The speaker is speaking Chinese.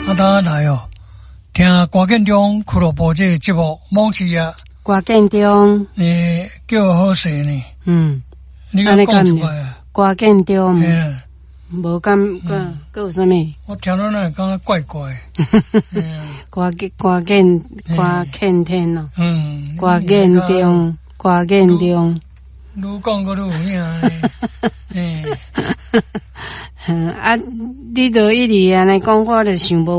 啊，当来哦，听关建中俱乐部这个节目，猛起啊！ 关建中， 叫好势呢。你安尼讲出来啊？ 关建中，无感觉，佮有啥物？ 我听到那感觉怪怪。 关建天咯。关建中，关建中。 愈讲愈有影呢。 啊，你都一直安尼讲，我就想无。